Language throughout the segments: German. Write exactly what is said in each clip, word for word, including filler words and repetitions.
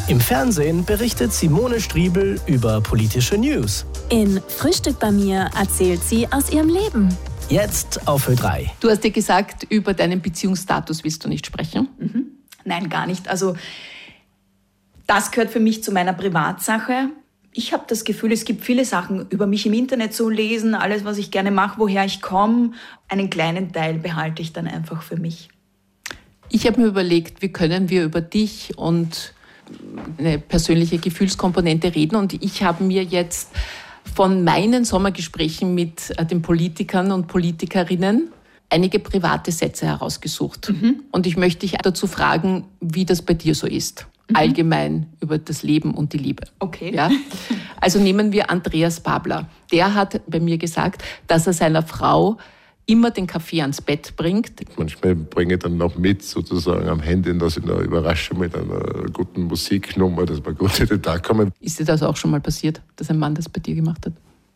Im Fernsehen berichtet Simone Striebel über politische News. In Frühstück bei mir erzählt sie aus ihrem Leben. Jetzt auf Ö drei. Du hast dir gesagt, über deinen Beziehungsstatus willst du nicht sprechen? Mhm. Nein, gar nicht. Also das gehört für mich zu meiner Privatsache. Ich habe das Gefühl, es gibt viele Sachen über mich im Internet zu lesen, alles, was ich gerne mache, woher ich komme. Einen kleinen Teil behalte ich dann einfach für mich. Ich habe mir überlegt, wie können wir über dich und eine persönliche Gefühlskomponente reden. Und ich habe mir jetzt von meinen Sommergesprächen mit den Politikern und Politikerinnen einige private Sätze herausgesucht. Mhm. Und ich möchte dich dazu fragen, wie das bei dir so ist. Mhm. Allgemein über das Leben und die Liebe. Okay. Ja? Also nehmen wir Andreas Babler. Der hat bei mir gesagt, dass er seiner Frau immer den Kaffee ans Bett bringt. Manchmal bringe ich dann noch mit, sozusagen am Handy, dass ich noch überrasche mit einer guten Musiknummer, dass man gut in den Tag kommen. Ist dir das auch schon mal passiert, dass ein Mann das bei dir gemacht hat?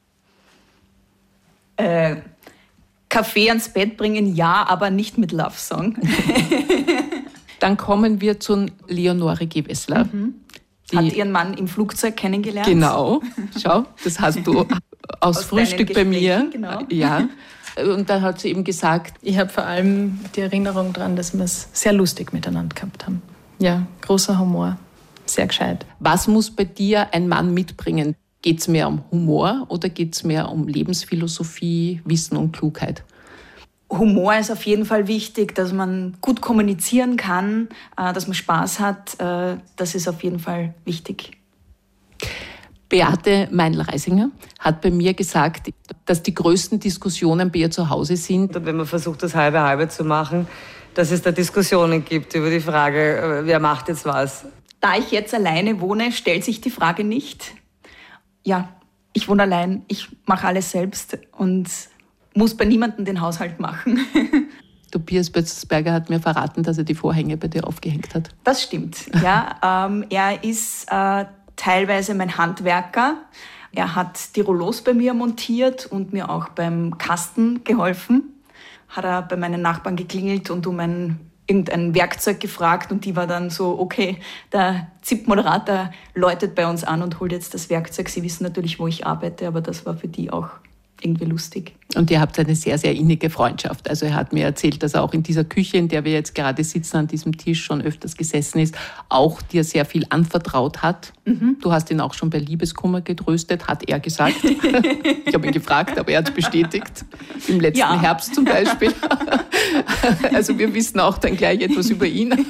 Äh, Kaffee ans Bett bringen, ja, aber nicht mit Love Song. Dann kommen wir zu Leonore Gewessler. Mhm. Hat ihren Mann im Flugzeug kennengelernt. Genau, schau, das hast du aus, aus Frühstück bei mir. Genau. Ja. Und dann hat sie eben gesagt, ich habe vor allem die Erinnerung daran, dass wir es sehr lustig miteinander gehabt haben. Ja, großer Humor, sehr gescheit. Was muss bei dir ein Mann mitbringen? Geht es mehr um Humor oder geht es mehr um Lebensphilosophie, Wissen und Klugheit? Humor ist auf jeden Fall wichtig, dass man gut kommunizieren kann, dass man Spaß hat. Das ist auf jeden Fall wichtig. Beate Meinl-Reisinger hat bei mir gesagt, dass die größten Diskussionen bei ihr zu Hause sind. Und wenn man versucht, das halbe halbe zu machen, dass es da Diskussionen gibt über die Frage, wer macht jetzt was. Da ich jetzt alleine wohne, stellt sich die Frage nicht. Ja, ich wohne allein, ich mache alles selbst und muss bei niemandem den Haushalt machen. Tobias Bötzelsberger hat mir verraten, dass er die Vorhänge bei dir aufgehängt hat. Das stimmt, ja. ähm, er ist äh, teilweise mein Handwerker. Er hat die Rollos bei mir montiert und mir auch beim Kasten geholfen. Hat er bei meinen Nachbarn geklingelt und um ein, irgendein Werkzeug gefragt und die war dann so, okay, der Z I P-Moderator läutet bei uns an und holt jetzt das Werkzeug. Sie wissen natürlich, wo ich arbeite, aber das war für die auch irgendwie lustig. Und ihr habt eine sehr, sehr innige Freundschaft. Also er hat mir erzählt, dass er auch in dieser Küche, in der wir jetzt gerade sitzen, an diesem Tisch schon öfters gesessen ist, auch dir sehr viel anvertraut hat. Mhm. Du hast ihn auch schon bei Liebeskummer getröstet, hat er gesagt. Ich habe ihn gefragt, aber er hat es bestätigt. Im letzten ja. Herbst zum Beispiel. Also wir wissen auch dann gleich etwas über ihn.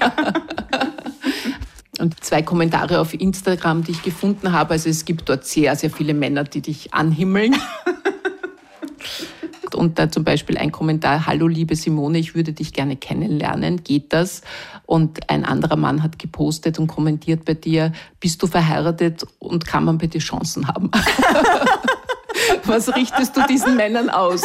Und zwei Kommentare auf Instagram, die ich gefunden habe. Also es gibt dort sehr, sehr viele Männer, die dich anhimmeln. Und da zum Beispiel ein Kommentar, hallo liebe Simone, ich würde dich gerne kennenlernen, geht das? Und ein anderer Mann hat gepostet und kommentiert bei dir, bist du verheiratet und kann man bei dir Chancen haben? Was richtest du diesen Männern aus?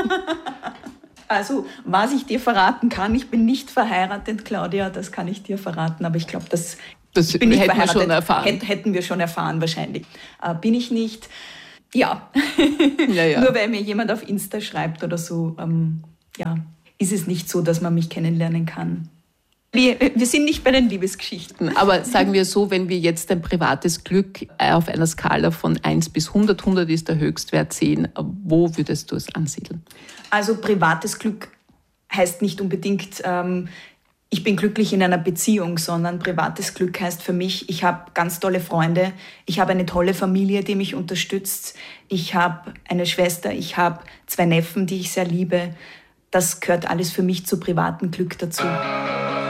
Also, was ich dir verraten kann, ich bin nicht verheiratet, Claudia, das kann ich dir verraten, aber ich glaube, das, das ich bin nicht hätten verheiratet. Wir schon erfahren. Hätten wir schon erfahren wahrscheinlich. Äh, bin ich nicht. Ja, ja, ja. Nur weil mir jemand auf Insta schreibt oder so, ähm, ja, ist es nicht so, dass man mich kennenlernen kann. Wir, wir sind nicht bei den Liebesgeschichten. Aber sagen wir so, wenn wir jetzt ein privates Glück auf einer Skala von eins bis hundert, hundert ist der Höchstwert zehn, wo würdest du es ansiedeln? Also privates Glück heißt nicht unbedingt, ähm, ich bin glücklich in einer Beziehung, sondern privates Glück heißt für mich, ich habe ganz tolle Freunde, ich habe eine tolle Familie, die mich unterstützt, ich habe eine Schwester, ich habe zwei Neffen, die ich sehr liebe. Das gehört alles für mich zu privatem Glück dazu.